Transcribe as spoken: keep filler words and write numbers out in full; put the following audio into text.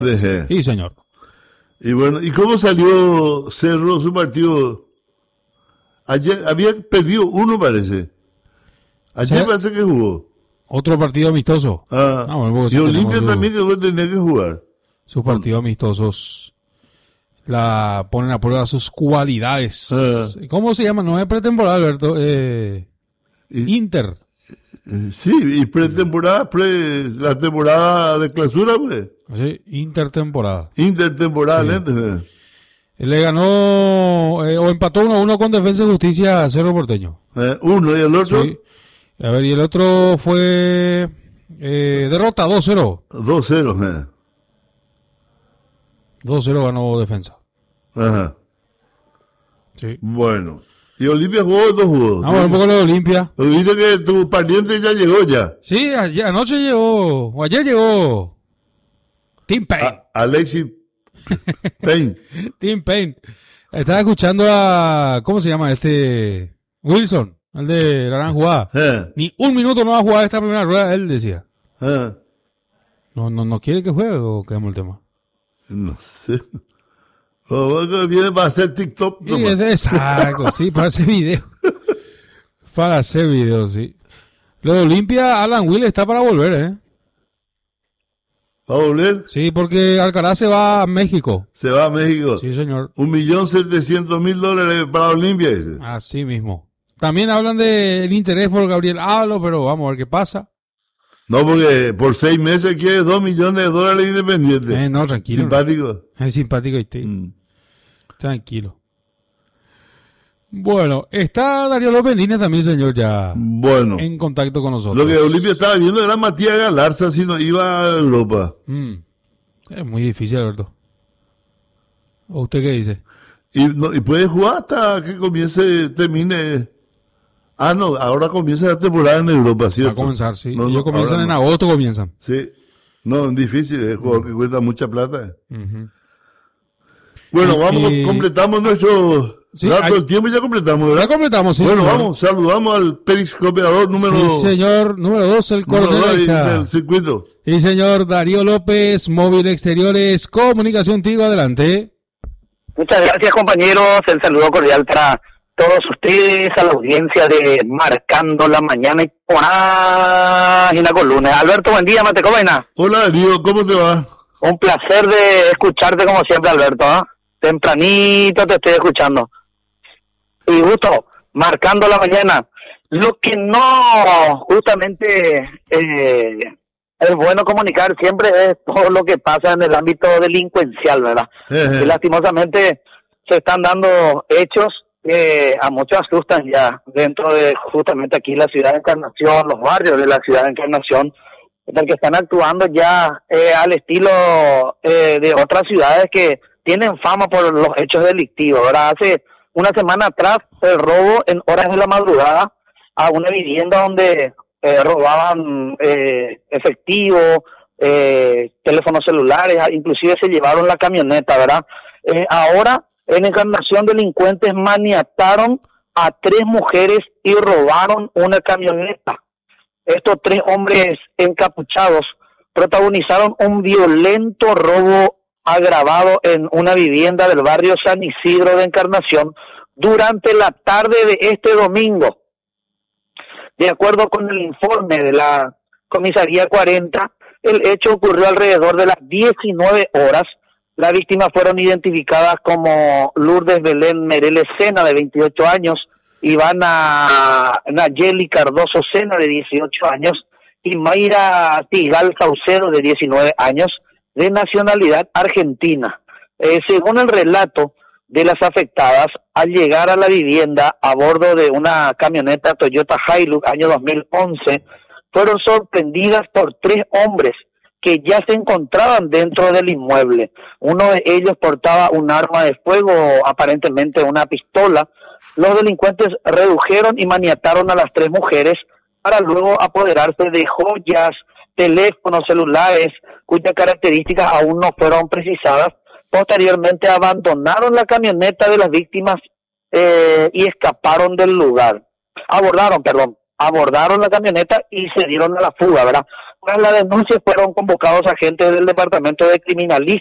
Dejé. Sí, señor. Y bueno, ¿y cómo salió Cerro su partido? Ayer había perdido uno, parece. Ayer ¿Sí? parece que jugó. Otro partido amistoso. Ah, Ah, bueno, porque y sí Olimpia tenemos también que tenía que jugar. sus partidos amistosos. La ponen a prueba sus cualidades. Ah. ¿Cómo se llama? No es pretemporada, Alberto. Eh, Y- Inter. Eh, Sí, y pretemporada, pre, la temporada de clausura, pues. Sí, intertemporada. Intertemporada, Sí. lente. Le ganó eh, o empató uno a uno con Defensa y Justicia a Cerro Porteño. Eh, uno y el otro, Sí. A ver, y el otro fue eh, derrota dos cero. dos cero. Eh. dos cero ganó Defensa. Ajá. Sí. Bueno. Y Olimpia jugó dos juegos. Vamos a ver un poco lo de Olimpia. Viste que tu pariente ya llegó ya. Sí, ayer, anoche llegó, o ayer llegó Tim Payne. A- Alexis Payne. Tim Payne. Estaba escuchando a, ¿cómo se llama este? Wilson, el de la gran jugada. Eh, Ni un minuto no va a jugar esta primera rueda, él decía. eh. No, no, no quiere que juegue o quedamos el tema. No sé. O que viene para hacer TikTok. Y nomás. es de- exacto, sí, para hacer video. Para hacer video, sí. Lo de Olimpia, Alan Will está para volver, ¿eh? ¿Va a volver? Sí, porque Alcaraz se va a México. Se va a México. Sí, señor. Un millón setecientos mil dólares para Olimpia. Dice. Así mismo. También hablan del interés por Gabriel Alo, pero vamos a ver qué pasa. No, porque por seis meses quiere dos millones de dólares independientes. Eh, no, tranquilo. Simpático. Es simpático y te- Mm. tranquilo. Bueno, está Darío López en línea también, señor, ya Bueno, en contacto con nosotros. lo que Olimpia estaba viendo era Matías Galarza si no iba a Europa. Mm. Es muy difícil, Alberto. ¿O usted qué dice? Y, no, y puede jugar hasta que comience, termine. Ah, no, ahora comienza la temporada en Europa, Va ¿cierto? a comenzar, sí. No, no, Ellos comienzan ahora en no. agosto, comienzan. Sí. No, es difícil, es jugador que cuesta mucha plata. Ujú. Bueno, Y- vamos, y- completamos nuestro Sí, dato hay- del tiempo y ya completamos, Ya ¿verdad? completamos, sí, bueno, señor. vamos, saludamos al periscopeador número, Sí, señor. Número dos, el número dos cornelista. del circuito. Y señor Darío López, Móvil Exteriores, Comunicación Tigo, adelante. Muchas gracias, compañeros. El saludo cordial para todos ustedes, a la audiencia de Marcando la Mañana y Página Columna. Alberto, buen día, Mateco Vaina. Hola, Darío, ¿cómo te va? Un placer de escucharte como siempre, Alberto. ¿eh? Tempranito te estoy escuchando. Y gusto, Marcando la Mañana. Lo que no, justamente, eh, es bueno comunicar siempre es todo lo que pasa en el ámbito delincuencial, ¿verdad? Eh, Y lastimosamente se están dando hechos que a muchos asustan ya dentro de justamente aquí la ciudad de Encarnación, los barrios de la ciudad de Encarnación, en el que están actuando ya eh, al estilo eh, de otras ciudades que tienen fama por los hechos delictivos. ¿Verdad? Hace una semana atrás el robo en horas de la madrugada a una vivienda donde eh, robaban eh, efectivo, eh, teléfonos celulares, inclusive se llevaron la camioneta, ¿verdad? Eh, ahora en Encarnación delincuentes maniataron a tres mujeres y robaron una camioneta. Estos tres hombres encapuchados protagonizaron un violento robo agravado en una vivienda del barrio San Isidro de Encarnación durante la tarde de este domingo. De acuerdo con el informe de la comisaría cuarenta, el hecho ocurrió alrededor de las diecinueve horas. Las víctimas fueron identificadas como Lourdes Belén Mereles Sena, de veintiocho años, Ivana Nayeli Cardoso Sena, de dieciocho años, y Mayra Tigal Saucedo, de diecinueve años, de nacionalidad argentina. Eh, según el relato de las afectadas, al llegar a la vivienda a bordo de una camioneta Toyota Hilux año dos mil once, fueron sorprendidas por tres hombres que ya se encontraban dentro del inmueble. Uno de ellos portaba un arma de fuego, aparentemente una pistola. Los delincuentes redujeron y maniataron a las tres mujeres para luego apoderarse de joyas, teléfonos celulares, cuyas características aún no fueron precisadas. Posteriormente abandonaron la camioneta de las víctimas eh, y escaparon del lugar. Abordaron, perdón, abordaron la camioneta y se dieron a la fuga, ¿verdad? Tras la denuncia fueron convocados agentes del Departamento de Criminalística